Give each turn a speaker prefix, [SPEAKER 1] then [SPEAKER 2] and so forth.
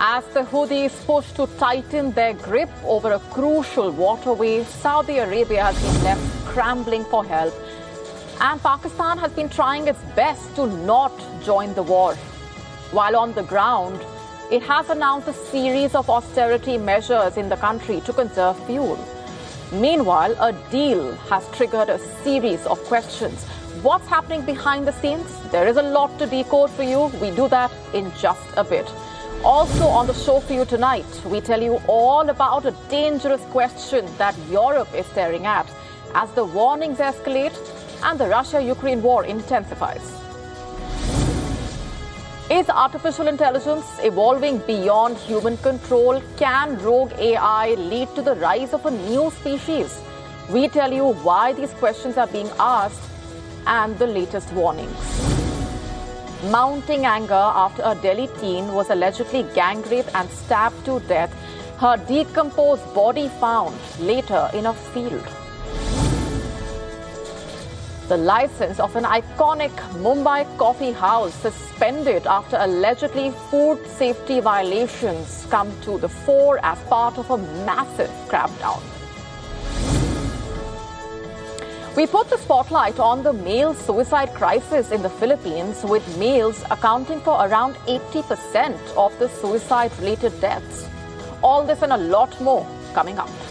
[SPEAKER 1] As the Houthis push to tighten their grip over a crucial waterway, Saudi Arabia has been left scrambling for help. And Pakistan has been trying its best to not join the war. While on the ground, it has announced a series of austerity measures in the country to conserve fuel. Meanwhile, a deal has triggered a series of questions. What's happening behind the scenes? There is a lot to decode for you. We do that in just a bit. Also on the show for you tonight, we tell you all about a dangerous question that Europe is staring at as the warnings escalate and the Russia-Ukraine war intensifies. Is artificial intelligence evolving beyond human control? Can rogue AI lead to the rise of a new species? We tell you why these questions are being asked and the latest warnings. Mounting anger after a Delhi teen was allegedly gang raped and stabbed to death. Her decomposed body found later in a field. The license of an iconic Mumbai coffee house suspended after allegedly food safety violations come to the fore as part of a massive crackdown. We put the spotlight on the male suicide crisis in the Philippines, with males accounting for around 80% of the suicide-related deaths. All this and a lot more coming up.